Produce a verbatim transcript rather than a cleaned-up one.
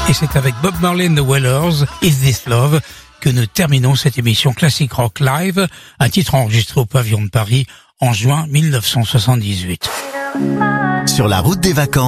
Et c'est avec Bob Marley and the Wailers, Is This Love, que nous terminons cette émission Classic Rock Live, un titre enregistré au Pavillon de Paris en juin mille neuf cent soixante-dix-huit. Sur la route des vacances.